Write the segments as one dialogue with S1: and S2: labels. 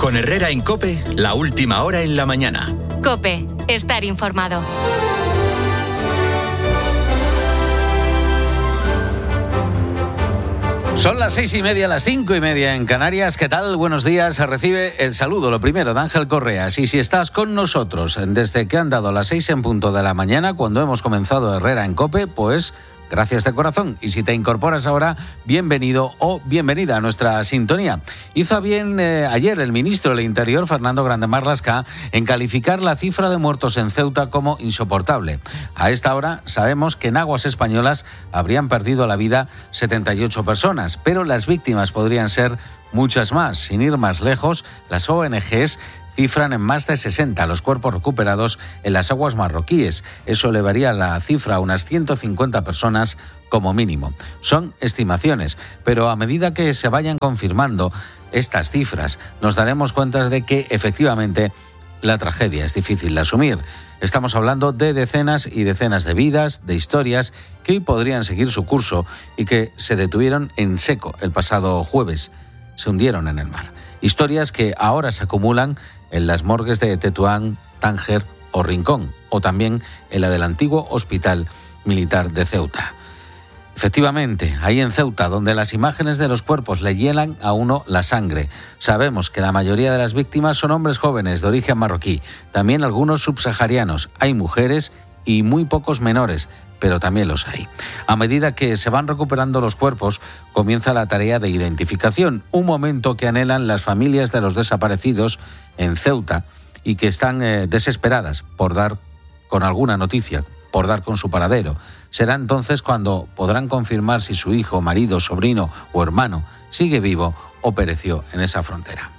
S1: Con Herrera en COPE, la última hora en la mañana.
S2: COPE, estar informado.
S3: Son las 6:30, las 5:30 en Canarias. ¿Qué tal? Buenos días. Recibe el saludo, lo primero, de Ángel Correas. Y si estás con nosotros desde que han dado las 6 en punto de la mañana, cuando hemos comenzado Herrera en COPE, pues gracias de corazón. Y si te incorporas ahora, bienvenido o bienvenida a nuestra sintonía. Hizo bien ayer el ministro del Interior, Fernando Grande Marlaska, en calificar la cifra de muertos en Ceuta como insoportable. A esta hora sabemos que en aguas españolas habrían perdido la vida 78 personas, pero las víctimas podrían ser muchas más. Sin ir más lejos, las ONGs cifran en más de 60 los cuerpos recuperados en las aguas marroquíes. Eso elevaría la cifra a unas 150 personas como mínimo. Son estimaciones, pero a medida que se vayan confirmando estas cifras, nos daremos cuenta de que efectivamente la tragedia es difícil de asumir. Estamos hablando de decenas y decenas de vidas, de historias que hoy podrían seguir su curso y que se detuvieron en seco el pasado jueves. Se hundieron en el mar. Historias que ahora se acumulan en las morgues de Tetuán, Tánger o Rincón, o también en la del antiguo Hospital Militar de Ceuta. Efectivamente, ahí en Ceuta, donde las imágenes de los cuerpos le hielan a uno la sangre. Sabemos que la mayoría de las víctimas son hombres jóvenes de origen marroquí, también algunos subsaharianos. Hay mujeres y muy pocos menores, pero también los hay. A medida que se van recuperando los cuerpos, comienza la tarea de identificación, un momento que anhelan las familias de los desaparecidos en Ceuta y que están desesperadas por dar con alguna noticia, por dar con su paradero. Será entonces cuando podrán confirmar si su hijo, marido, sobrino o hermano sigue vivo o pereció en esa frontera.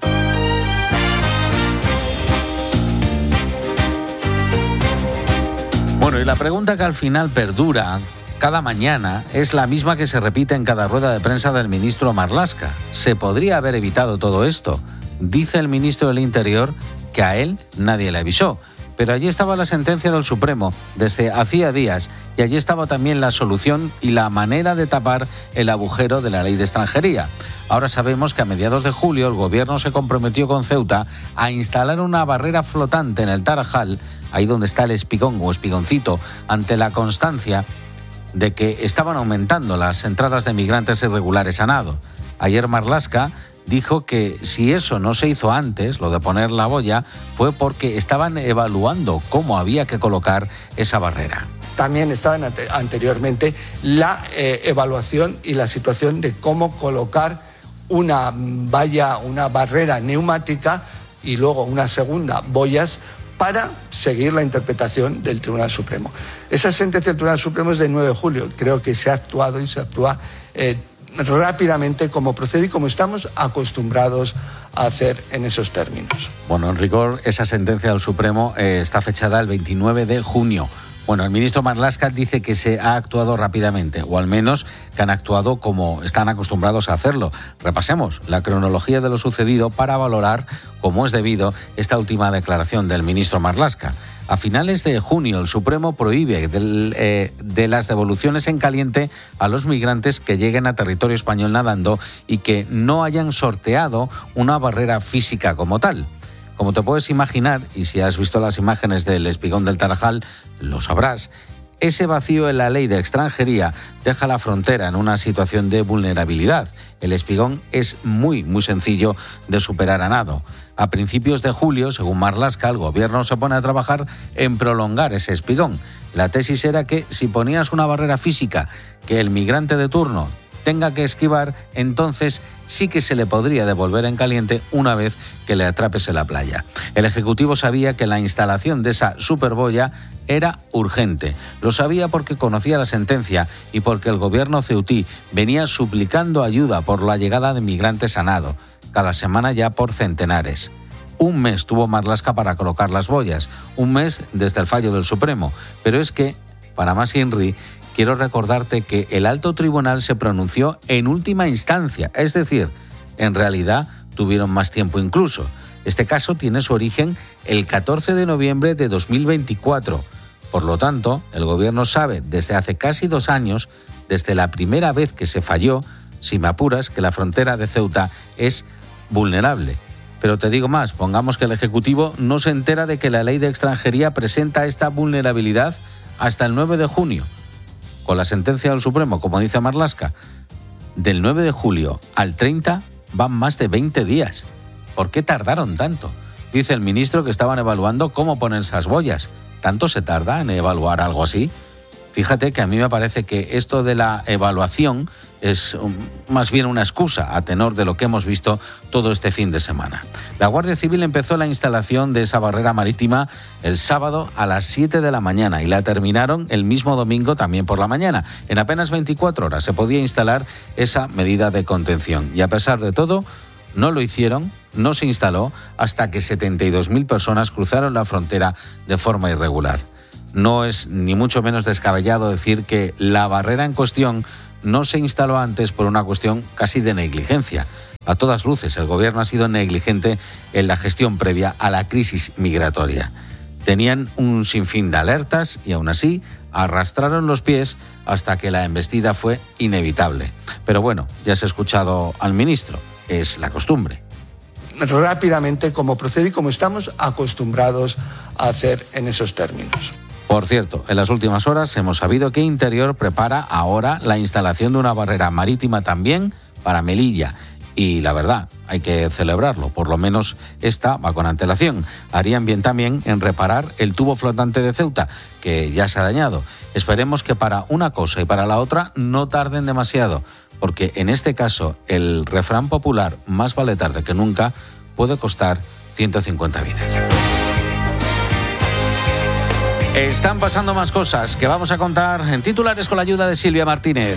S3: Bueno, y la pregunta que al final perdura cada mañana es la misma que se repite en cada rueda de prensa del ministro Marlaska. ¿Se podría haber evitado todo esto? Dice el ministro del Interior que a él nadie le avisó. Pero allí estaba la sentencia del Supremo desde hacía días y allí estaba también la solución y la manera de tapar el agujero de la ley de extranjería. Ahora sabemos que a mediados de julio el gobierno se comprometió con Ceuta a instalar una barrera flotante en el Tarajal, ahí donde está el espigón o espigoncito, ante la constancia de que estaban aumentando las entradas de migrantes irregulares a nado. Ayer Marlaska dijo que si eso no se hizo antes, lo de poner la boya, fue porque estaban evaluando cómo había que colocar esa barrera.
S4: También estaban anteriormente la evaluación y la situación de cómo colocar una valla, una barrera neumática y luego una segunda, boyas, para seguir la interpretación del Tribunal Supremo. Esa sentencia del Tribunal Supremo es del 9 de julio. Creo que se ha actuado y se actúa rápidamente como procede y como estamos acostumbrados a hacer en esos términos.
S3: Bueno, en rigor, esa sentencia del Supremo está fechada el 29 de junio. Bueno, el ministro Marlaska dice que se ha actuado rápidamente, o al menos que han actuado como están acostumbrados a hacerlo. Repasemos la cronología de lo sucedido para valorar, como es debido, esta última declaración del ministro Marlaska. A finales de junio, el Supremo prohíbe de las devoluciones en caliente a los migrantes que lleguen a territorio español nadando y que no hayan sorteado una barrera física como tal. Como te puedes imaginar, y si has visto las imágenes del espigón del Tarajal, lo sabrás, ese vacío en la ley de extranjería deja la frontera en una situación de vulnerabilidad. El espigón es muy sencillo de superar a nado. A principios de julio, según Marlaska, el gobierno se pone a trabajar en prolongar ese espigón. La tesis era que si ponías una barrera física que el migrante de turno tenga que esquivar, entonces sí que se le podría devolver en caliente una vez que le atrapes en la playa. El Ejecutivo sabía que la instalación de esa superboya era urgente. Lo sabía porque conocía la sentencia y porque el gobierno ceutí venía suplicando ayuda por la llegada de migrantes a nado, cada semana ya por centenares. Un mes tuvo Marlaska para colocar las boyas, un mes desde el fallo del Supremo, pero es que, para más INRI, quiero recordarte que el alto tribunal se pronunció en última instancia, es decir, en realidad tuvieron más tiempo incluso. Este caso tiene su origen el 14 de noviembre de 2024. Por lo tanto, el gobierno sabe desde hace casi 2 años, desde la primera vez que se falló, si me apuras, que la frontera de Ceuta es vulnerable. Pero te digo más, pongamos que el Ejecutivo no se entera de que la ley de extranjería presenta esta vulnerabilidad hasta el 9 de junio. Con la sentencia del Supremo, como dice Marlaska, del 9 de julio al 30 van más de 20 días. ¿Por qué tardaron tanto? Dice el ministro que estaban evaluando cómo poner esas boyas. ¿Tanto se tarda en evaluar algo así? Fíjate que a mí me parece que esto de la evaluación es más bien una excusa a tenor de lo que hemos visto todo este fin de semana. La Guardia Civil empezó la instalación de esa barrera marítima el sábado a las 7 de la mañana y la terminaron el mismo domingo también por la mañana. En apenas 24 horas se podía instalar esa medida de contención y a pesar de todo no lo hicieron, no se instaló hasta que 72.000 personas cruzaron la frontera de forma irregular. No es ni mucho menos descabellado decir que la barrera en cuestión no se instaló antes por una cuestión casi de negligencia. A todas luces, el gobierno ha sido negligente en la gestión previa a la crisis migratoria. Tenían un sinfín de alertas y aún así arrastraron los pies hasta que la embestida fue inevitable. Pero bueno, ya se ha escuchado al ministro, es la costumbre.
S4: Rápidamente, como procede y como estamos acostumbrados a hacer en esos términos.
S3: Por cierto, en las últimas horas hemos sabido que Interior prepara ahora la instalación de una barrera marítima también para Melilla. Y la verdad, hay que celebrarlo, por lo menos esta va con antelación. Harían bien también en reparar el tubo flotante de Ceuta, que ya se ha dañado. Esperemos que para una cosa y para la otra no tarden demasiado, porque en este caso el refrán popular más vale tarde que nunca puede costar 150 vidas. Están pasando más cosas que vamos a contar en titulares con la ayuda de Silvia Martínez.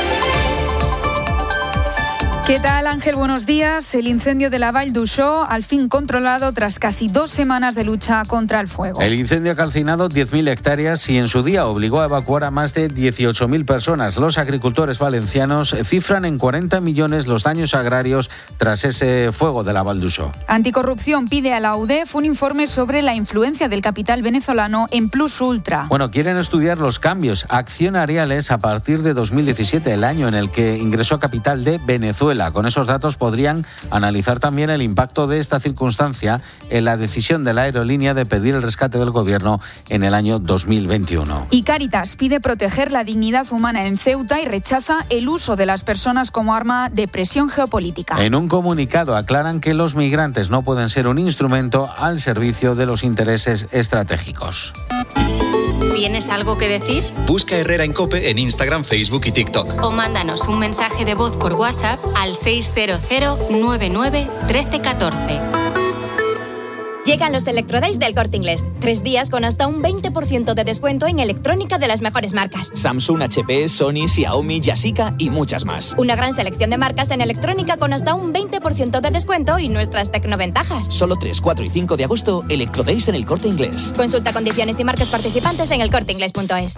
S5: ¿Qué tal, Ángel? Buenos días. El incendio de la Vall d'Uixó al fin controlado tras casi 2 semanas de lucha contra el fuego.
S3: El incendio ha calcinado 10.000 hectáreas y en su día obligó a evacuar a más de 18.000 personas. Los agricultores valencianos cifran en 40 millones los daños agrarios tras ese fuego de la Vall d'Uixó.
S5: Anticorrupción pide a la UDEF un informe sobre la influencia del capital venezolano en Plus Ultra.
S3: Bueno, quieren estudiar los cambios accionariales a partir de 2017, el año en el que ingresó capital de Venezuela. Con esos datos podrían analizar también el impacto de esta circunstancia en la decisión de la aerolínea de pedir el rescate del gobierno en el año 2021.
S5: Y Cáritas pide proteger la dignidad humana en Ceuta y rechaza el uso de las personas como arma de presión geopolítica.
S3: En un comunicado aclaran que los migrantes no pueden ser un instrumento al servicio de los intereses estratégicos.
S2: ¿Tienes algo que decir?
S1: Busca Herrera en COPE en Instagram, Facebook y TikTok.
S2: O mándanos un mensaje de voz por WhatsApp al 600 99 1314.
S6: Llegan los Electrodays del Corte Inglés. 3 días con hasta un 20% de descuento en electrónica de las mejores marcas.
S7: Samsung, HP, Sony, Xiaomi, Yashica y muchas más.
S6: Una gran selección de marcas en electrónica con hasta un 20% de descuento y nuestras tecnoventajas.
S7: Solo 3, 4 y 5 de agosto, Electrodays en el Corte Inglés.
S6: Consulta condiciones y marcas participantes en elcorteinglés.es.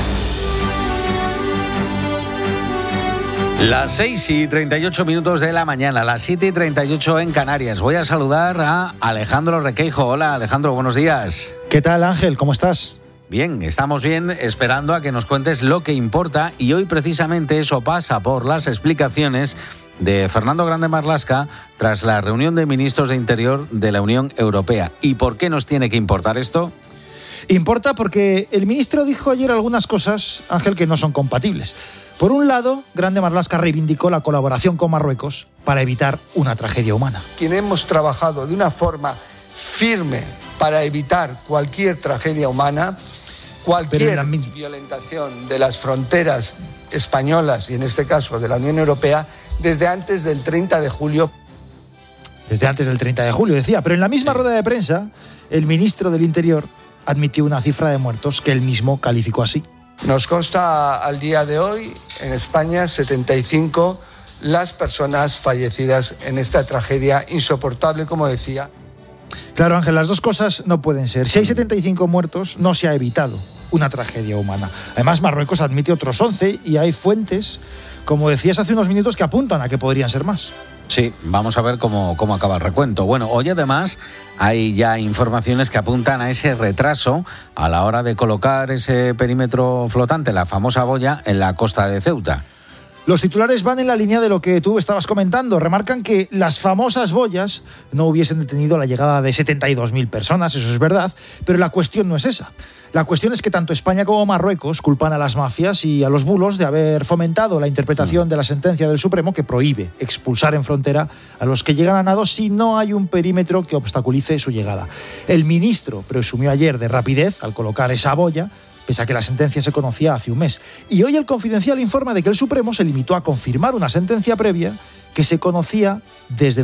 S3: Las 6:38 de la mañana, las 7:38 en Canarias. Voy a saludar a Alejandro Requeijo. Hola, Alejandro, buenos días.
S8: ¿Qué tal, Ángel? ¿Cómo estás?
S3: Bien, estamos bien, esperando a que nos cuentes lo que importa y hoy precisamente eso pasa por las explicaciones de Fernando Grande Marlaska tras la reunión de ministros de Interior de la Unión Europea. ¿Y por qué nos tiene que importar esto?
S8: Importa porque el ministro dijo ayer algunas cosas, Ángel, que no son compatibles. Por un lado, Grande Marlaska reivindicó la colaboración con Marruecos para evitar una tragedia humana.
S4: Quien hemos trabajado de una forma firme para evitar cualquier tragedia humana, cualquier violentación de las fronteras españolas y en este caso de la Unión Europea, desde antes del 30 de julio.
S8: Desde antes del 30 de julio, decía. Pero en la misma rueda de prensa, el ministro del Interior admitió una cifra de muertos que él mismo calificó así.
S4: Nos consta al día de hoy, en España, 75 las personas fallecidas en esta tragedia insoportable, como decía.
S8: Claro, Ángel, las dos cosas no pueden ser. Si hay 75 muertos, no se ha evitado una tragedia humana. Además, Marruecos admite otros 11 y hay fuentes, como decías hace unos minutos, que apuntan a que podrían ser más.
S3: Sí, vamos a ver cómo acaba el recuento. Bueno, hoy además hay ya informaciones que apuntan a ese retraso a la hora de colocar ese perímetro flotante, la famosa boya, en la costa de Ceuta.
S8: Los titulares van en la línea de lo que tú estabas comentando. Remarcan que las famosas boyas no hubiesen detenido la llegada de 72.000 personas, eso es verdad, pero la cuestión no es esa. La cuestión es que tanto España como Marruecos culpan a las mafias y a los bulos de haber fomentado la interpretación de la sentencia del Supremo que prohíbe expulsar en frontera a los que llegan a nado si no hay un perímetro que obstaculice su llegada. El ministro presumió ayer de rapidez al colocar esa boya, pese a que la sentencia se conocía hace un mes. Y hoy el Confidencial informa de que el Supremo se limitó a confirmar una sentencia previa que se conocía desde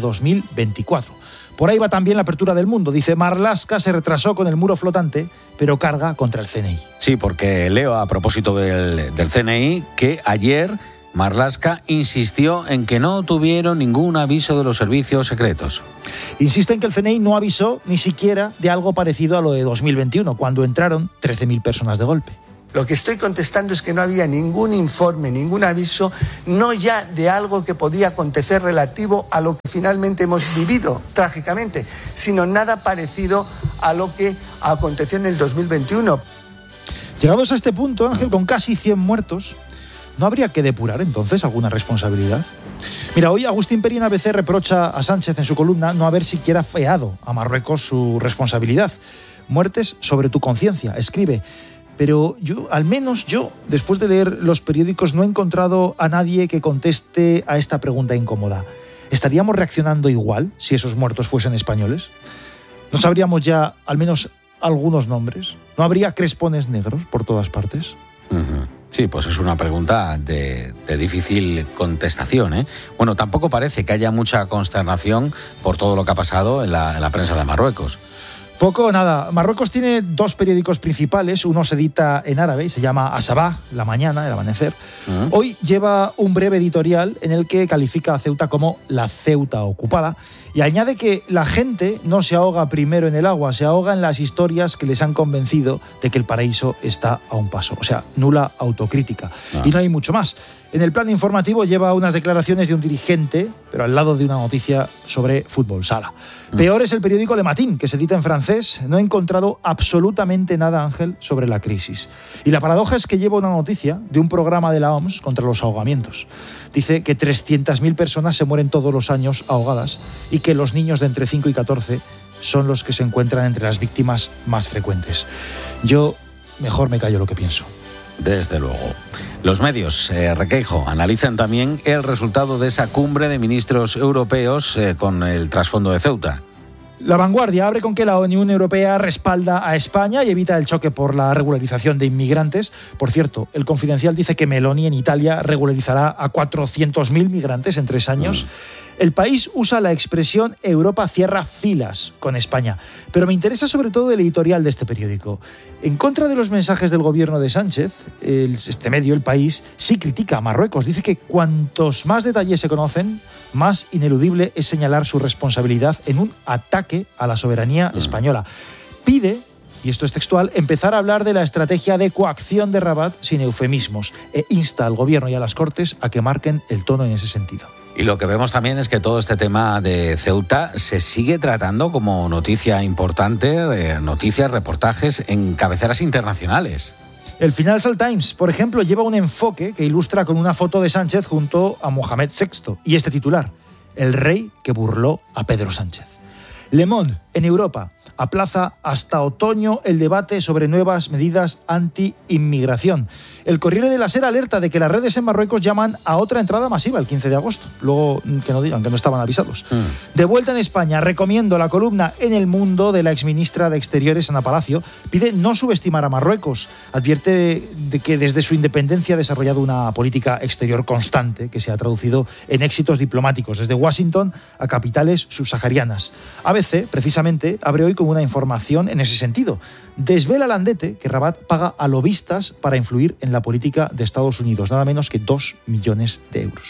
S8: 2024. Por ahí va también la apertura del Mundo. Dice, Marlaska se retrasó con el muro flotante, pero carga contra el CNI.
S3: Sí, porque leo a propósito del CNI que ayer Marlaska insistió en que no tuvieron ningún aviso de los servicios secretos.
S8: Insiste en que el CNI no avisó ni siquiera de algo parecido a lo de 2021, cuando entraron 13.000 personas de golpe.
S4: Lo que estoy contestando es que no había ningún informe, ningún aviso, no ya de algo que podía acontecer relativo a lo que finalmente hemos vivido, trágicamente, sino nada parecido a lo que aconteció en el 2021.
S8: Llegados a este punto, Ángel, con casi 100 muertos, ¿no habría que depurar entonces alguna responsabilidad? Mira, hoy Agustín Perín ABC reprocha a Sánchez en su columna no haber siquiera feado a Marruecos su responsabilidad. Muertes sobre tu conciencia, escribe. Pero al menos yo, después de leer los periódicos, no he encontrado a nadie que conteste a esta pregunta incómoda. ¿Estaríamos reaccionando igual si esos muertos fuesen españoles? ¿No sabríamos ya al menos algunos nombres? ¿No habría crespones negros por todas partes?
S3: Sí, pues es una pregunta de difícil contestación, ¿eh? Bueno, tampoco parece que haya mucha consternación por todo lo que ha pasado en la prensa de Marruecos.
S8: Poco o nada. Marruecos tiene 2 periódicos principales. Uno se edita en árabe y se llama Asabah, la mañana, el amanecer. Hoy lleva un breve editorial en el que califica a Ceuta como la Ceuta ocupada y añade que la gente no se ahoga primero en el agua, se ahoga en las historias que les han convencido de que el paraíso está a un paso. O sea, nula autocrítica. Y no hay mucho más. En el plano informativo lleva unas declaraciones de un dirigente, pero al lado de una noticia sobre fútbol sala. Peor es el periódico Le Matin, que se edita en francés. No he encontrado absolutamente nada, Ángel, sobre la crisis. Y la paradoja es que lleva una noticia de un programa de la OMS contra los ahogamientos. Dice que 300.000 personas se mueren todos los años ahogadas y que los niños de entre 5 y 14 son los que se encuentran entre las víctimas más frecuentes. Yo mejor me callo lo que pienso.
S3: Desde luego. Los medios, Requeijo, analizan también el resultado de esa cumbre de ministros europeos con el trasfondo de Ceuta.
S8: La Vanguardia abre con que la Unión Europea respalda a España y evita el choque por la regularización de inmigrantes. Por cierto, el Confidencial dice que Meloni en Italia regularizará a 400.000 migrantes en 3 años. El País usa la expresión Europa cierra filas con España. Pero me interesa sobre todo el editorial de este periódico. En contra de los mensajes del gobierno de Sánchez, este medio, El País, sí critica a Marruecos. Dice que cuantos más detalles se conocen, más ineludible es señalar su responsabilidad en un ataque a la soberanía española. Pide, y esto es textual, empezar a hablar de la estrategia de coacción de Rabat sin eufemismos e insta al gobierno y a las Cortes a que marquen el tono en ese sentido.
S3: Y lo que vemos también es que todo este tema de Ceuta se sigue tratando como noticia importante, noticias, reportajes en cabeceras internacionales.
S8: El Financial Times, por ejemplo, lleva un enfoque que ilustra con una foto de Sánchez junto a Mohamed VI y este titular: el rey que burló a Pedro Sánchez. Le Monde, en Europa, aplaza hasta otoño el debate sobre nuevas medidas anti-inmigración. El Corriere de la Sera alerta de que las redes en Marruecos llaman a otra entrada masiva el 15 de agosto. Luego que no digan que no estaban avisados. De vuelta en España, recomiendo la columna en El Mundo de la exministra de Exteriores, Ana Palacio. Pide no subestimar a Marruecos. Advierte de que desde su independencia ha desarrollado una política exterior constante que se ha traducido en éxitos diplomáticos, desde Washington a capitales subsaharianas. ABC, precisamente, abre hoy con una información en ese sentido. Desvela Landete que Rabat paga a lobistas para influir en la política de Estados Unidos, nada menos que 2 millones de euros.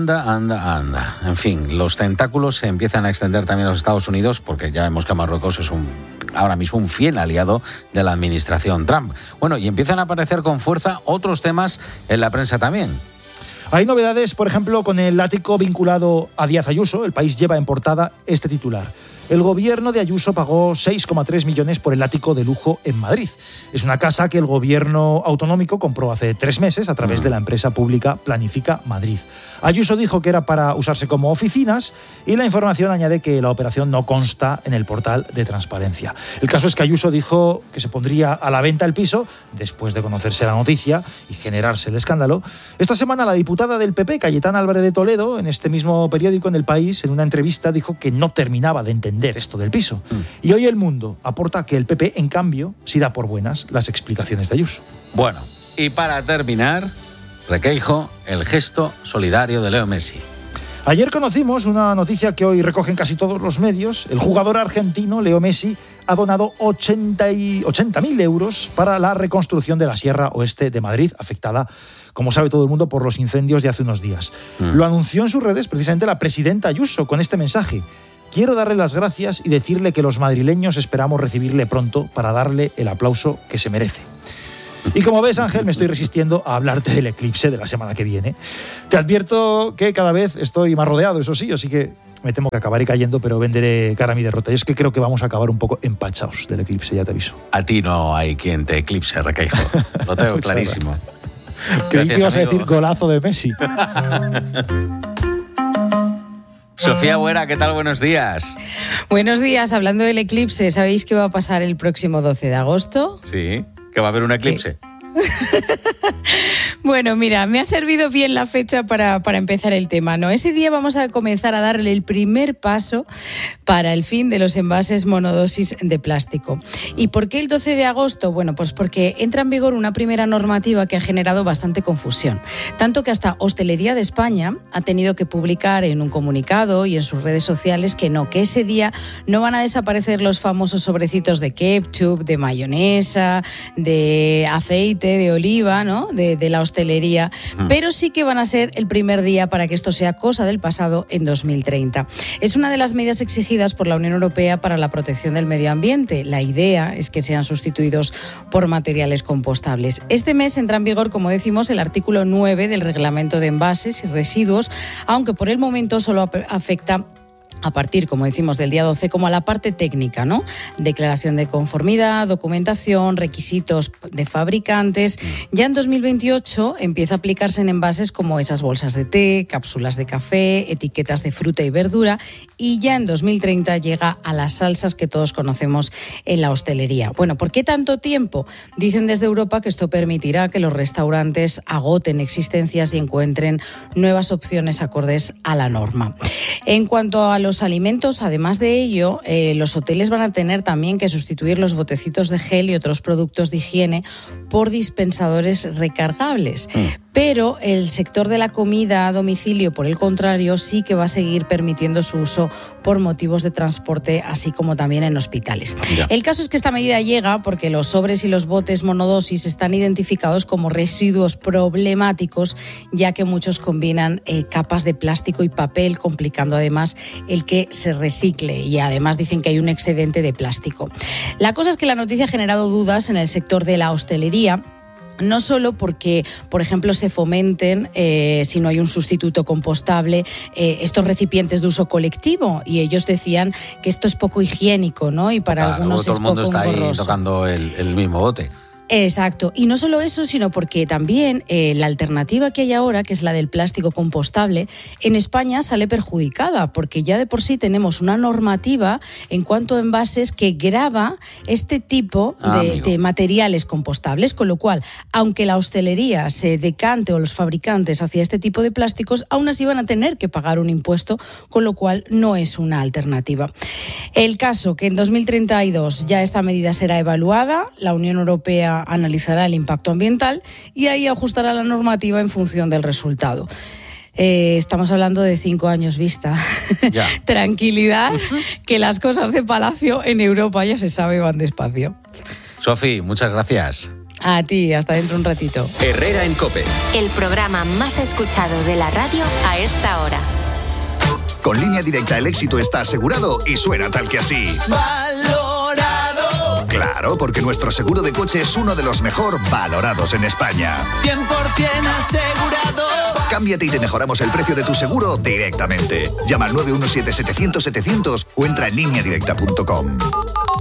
S3: Anda. En fin, los tentáculos se empiezan a extender también a los Estados Unidos porque ya vemos que Marruecos es ahora mismo un fiel aliado de la administración Trump. Bueno, y empiezan a aparecer con fuerza otros temas en la prensa también.
S8: Hay novedades, por ejemplo, con el ático vinculado a Díaz Ayuso. El País lleva en portada este titular: El gobierno de Ayuso pagó 6,3 millones por el ático de lujo en Madrid. Es una casa que el gobierno autonómico compró hace 3 meses a través de la empresa pública Planifica Madrid. Ayuso dijo que era para usarse como oficinas y la información añade que la operación no consta en el portal de transparencia. El caso es que Ayuso dijo que se pondría a la venta el piso después de conocerse la noticia y generarse el escándalo. Esta semana la diputada del PP, Cayetana Álvarez de Toledo, en este mismo periódico, en El País, en una entrevista dijo que no terminaba de entender esto del piso. Y hoy El Mundo aporta que el PP, en cambio, sí da por buenas las explicaciones de Ayuso.
S3: Bueno, y para terminar, Requeijo, el gesto solidario de Leo Messi.
S8: Ayer conocimos una noticia que hoy recogen casi todos los medios. El jugador argentino, Leo Messi, ha donado 80.000 euros para la reconstrucción de la Sierra Oeste de Madrid, afectada, como sabe todo el mundo, por los incendios de hace unos días. Lo anunció en sus redes precisamente la presidenta Ayuso con este mensaje: quiero darle las gracias y decirle que los madrileños esperamos recibirle pronto para darle el aplauso que se merece. Y como ves, Ángel, me estoy resistiendo a hablarte del eclipse de la semana que viene. Te advierto que cada vez estoy más rodeado, eso sí, así que me temo que acabaré cayendo, pero venderé cara a mi derrota. Y es que creo que vamos a acabar un poco empachados del eclipse, ya te aviso.
S3: A ti no hay quien te eclipse, Requeijo. Lo tengo clarísimo.
S8: Creí que ibas a decir golazo de Messi.
S3: Sofía Buera, ¿qué tal? Buenos días.
S9: Buenos días. Hablando del eclipse, ¿sabéis qué va a pasar el próximo 12 de agosto?
S3: Sí, que va a haber un eclipse.
S9: Bueno, mira, me ha servido bien la fecha para empezar el tema, ¿no? Ese día vamos a comenzar a darle el primer paso para el fin de los envases monodosis de plástico. ¿Y por qué el 12 de agosto? Bueno, pues porque entra en vigor una primera normativa que ha generado bastante confusión. Tanto que hasta Hostelería de España ha tenido que publicar en un comunicado y en sus redes sociales que ese día no van a desaparecer los famosos sobrecitos de ketchup, de mayonesa, de aceite, de oliva, ¿no? De la hostelería, pero sí que van a ser el primer día para que esto sea cosa del pasado en 2030. Es una de las medidas exigidas por la Unión Europea para la protección del medio ambiente. La idea es que sean sustituidos por materiales compostables. Este mes entra en vigor, como decimos, el artículo 9 del Reglamento de Envases y Residuos, aunque por el momento solo afecta a partir, como decimos, del día 12, como a la parte técnica, ¿no? Declaración de conformidad, documentación, requisitos de fabricantes. Ya en 2028 empieza a aplicarse en envases como esas bolsas de té, cápsulas de café, etiquetas de fruta y verdura, y ya en 2030 llega a las salsas que todos conocemos en la hostelería. Bueno, ¿por qué tanto tiempo? Dicen desde Europa que esto permitirá que los restaurantes agoten existencias y encuentren nuevas opciones acordes a la norma. En cuanto a los alimentos, además de ello, los hoteles van a tener también que sustituir los botecitos de gel y otros productos de higiene por dispensadores recargables. Pero el sector de la comida a domicilio, por el contrario, sí que va a seguir permitiendo su uso por motivos de transporte, así como también en hospitales. Ya. El caso es que esta medida llega porque los sobres y los botes monodosis están identificados como residuos problemáticos, ya que muchos combinan capas de plástico y papel, complicando además el que se recicle, y además dicen que hay un excedente de plástico. La cosa es que la noticia ha generado dudas en el sector de la hostelería, no solo porque, por ejemplo, se fomenten, si no hay un sustituto compostable, estos recipientes de uso colectivo, y ellos decían que esto es poco higiénico, ¿no? Y para algunos es poco engorroso.
S3: Todo el mundo está ahí tocando el mismo bote.
S9: Exacto, y no solo eso, sino porque también la alternativa que hay ahora, que es la del plástico compostable, en España sale perjudicada, porque ya de por sí tenemos una normativa en cuanto a envases que grava este tipo de materiales compostables, con lo cual, aunque la hostelería se decante o los fabricantes hacia este tipo de plásticos, aún así van a tener que pagar un impuesto, con lo cual no es una alternativa. El caso que en 2032 ya esta medida será evaluada, la Unión Europea analizará el impacto ambiental y ahí ajustará la normativa en función del resultado. Estamos hablando de 5 años vista. Tranquilidad, que las cosas de Palacio en Europa, ya se sabe, van despacio.
S3: Sofi, muchas gracias.
S9: A ti, hasta dentro un ratito.
S1: Herrera en COPE.
S2: El programa más escuchado de la radio a esta hora.
S10: Con Línea Directa el éxito está asegurado y suena tal que así.
S11: Valorado.
S10: Claro, porque nuestro seguro de coche es uno de los mejor valorados en España.
S11: 100% asegurado.
S10: Cámbiate y te mejoramos el precio de tu seguro directamente. Llama al 917-700-700 o entra en lineadirecta.com.